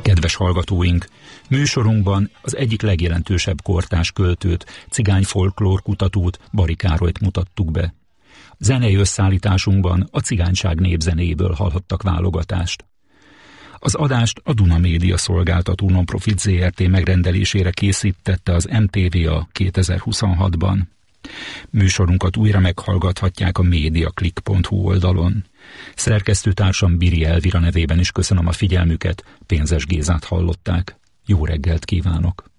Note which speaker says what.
Speaker 1: Kedves hallgatóink, műsorunkban az egyik legjelentősebb kortárs költőt, cigány folklór kutatót, Bari Károlyt mutattuk be. Zenei összeállításunkban a cigányság népzenéjéből hallhattak válogatást. Az adást a Duna Média Szolgáltató Nonprofit Zrt. Megrendelésére készítette az MTVA 2026-ban. Műsorunkat újra meghallgathatják a mediaclick.hu oldalon. Szerkesztőtársam Biri Elvira nevében is köszönöm a figyelmüket, Pénzes Gézát hallották. Jó reggelt kívánok!